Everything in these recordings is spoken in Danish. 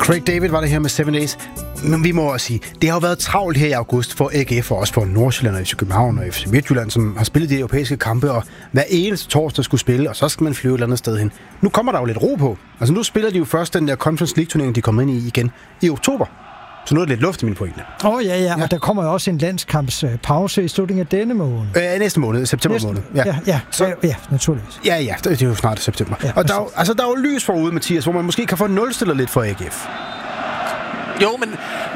Craig David var det her med 7 Days. Men vi må også sige, det har jo været travlt her i august for AGF og også for Nordsjælland og FC København og FC Midtjylland, som har spillet de europæiske kampe, og hver eneste torsdag skulle spille, og så skal man flyve et eller andet sted hen. Nu kommer der jo lidt ro på. Altså nu spiller de jo først den der Conference League-turnering, de kommer ind i igen i oktober. Så nu er det lidt luft i mine pointe. Ja, og der kommer jo også en landskampspause i slutningen af denne måned. Næste måned, september måned. Ja, naturligvis. Ja, det er jo snart september. Ja, og der er jo lys forude, Mathias, hvor man måske kan få nulstillet lidt for AGF. Jo, men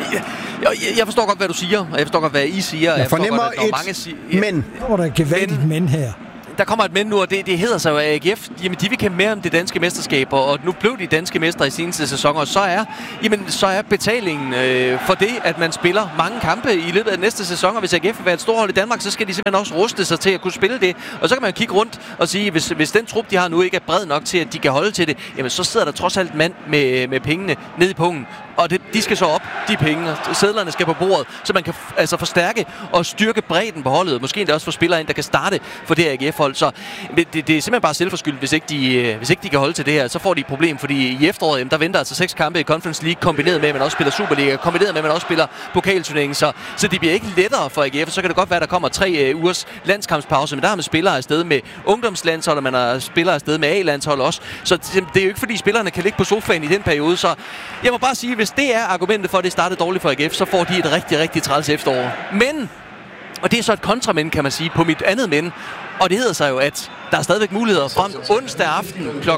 jeg forstår godt, hvad du siger, og jeg forstår godt, hvad I siger. Jeg fornemmer men. Hvor der er gevaldigt men her. Der kommer et men nu, og det hedder sig jo AGF. Jamen, de vil kæmpe mere om det danske mesterskab, og nu blev de danske mestre i seneste sæson, og så er betalingen for det, at man spiller mange kampe i løbet af næste sæson, og hvis AGF vil være et stort hold i Danmark, så skal de simpelthen også ruste sig til at kunne spille det. Og så kan man kigge rundt og sige, hvis den trup, de har nu, ikke er bred nok til, at de kan holde til det, jamen så sidder der trods alt mand med pengene ned i pungen. Og de skal så op, de penge, og sædlerne skal på bordet, så man kan altså forstærke og styrke bredden på holdet. Måske endda også få spillere ind, der kan starte for det her AGF-hold. Så det er simpelthen bare selvforskyldt, hvis ikke de kan holde til det her. Så får de et problem, fordi i efteråret, der venter altså 6 kampe i Conference League, kombineret med, at man også spiller Superliga, kombineret med, at man også spiller pokalturneringen. Så det bliver ikke lettere for AGF. Så kan det godt være, at der kommer 3 ugers landskampspause, men der har man spillere afsted med ungdomslandshold, og man har spillere afsted med A-landshold også. Så det er jo ikke, fordi spillerne kan ligge på sofaen i den periode. Så jeg må bare sige, hvis det er argumentet for, at det startede dårligt for AGF, så får de et rigtig, rigtig træls efterår. Men, og det er så et kontramænd, kan man sige, på mit andet men, og det hedder sig jo, at der er stadigvæk muligheder frem onsdag aften kl.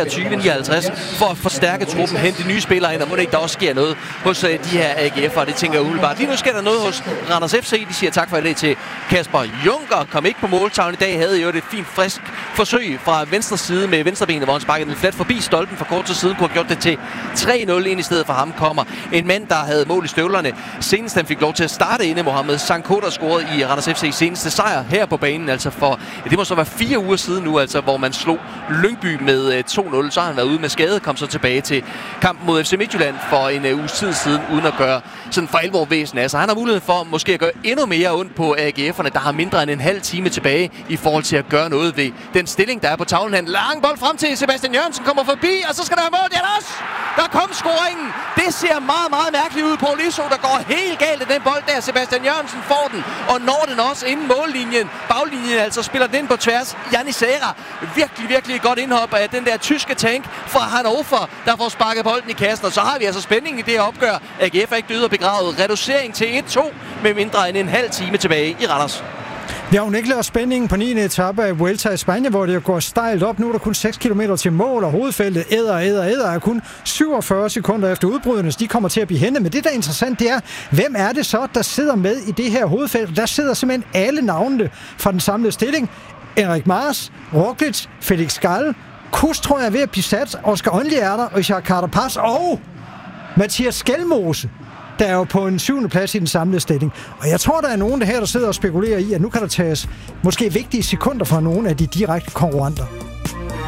23.59 for at forstærke truppen, hente nye spillere ind, og må det ikke der også sker noget hos de her AGF'ere. Det tænker jeg umiddelbart. Lige nu sker der noget hos Randers FC. De siger tak for det til Kasper Junker. Kom ikke på måltavlen i dag. Havde jo et fint, frisk forsøg fra venstre side med venstrebenet, hvor han sparkede den flat forbi stolpen for kort til siden. Kunne have gjort det til 3-0 ind i stedet for ham kommer en mand, der havde mål i støvlerne. Senest han fik lov til at starte inde. Mohamed Sanko, der scorede i Randers FC's seneste sejr her på banen. Altså for, det må så være 4 uger siden nu, altså, hvor man slog Lyngby med 2-0. Så har han været ude med skade, kom så tilbage til kampen mod FC Midtjylland for en uges tid siden, uden at gøre sådan for alvor væsen af. Så han har mulighed for måske at gøre endnu mere ondt på AGF'erne, der har mindre end en halv time tilbage i forhold til at gøre noget ved den stilling, der er på tavlen. Han lang bold frem til Sebastian Jørgensen, kommer forbi, og så skal der være mål. Ja, der kom scoringen. Det ser meget, meget mærkeligt ud på Liso, der går helt galt af den bold der. Sebastian Jørgensen får den, og når den også inden mållinjen. Baglinjen altså spiller den på tværs. Jannis Serra, virkelig, virkelig godt indhop af den der tyske tank fra Hannover, der får sparket bolden i kassen. Og så har vi altså spændingen i det her opgør. AGF er ikke død og begravet. Reducering til 1-2 med mindre end en halv time tilbage i Randers. Vi har jo ikke lavet spændingen på 9. etape af Vuelta i Spanien, hvor det går stejlt op. Nu er der kun 6 km til mål, og hovedfeltet æder er kun 47 sekunder efter udbryderne. De kommer til at blive hentet. Men det, der er interessant, det er, hvem er det så, der sidder med i det her hovedfelt? Der sidder simpelthen alle navnene fra den samlede stilling. Enric Mas, Roglic, Felix Gall, Kuss tror jeg er ved at blive sat, Oscar Only er der, Richard Carapaz og Mathias Skelmose, der er jo på en 7. plads i den samlede stilling. Og jeg tror, der er nogen der her, der sidder og spekulerer i, at nu kan der tages måske vigtige sekunder fra nogle af de direkte konkurrenter.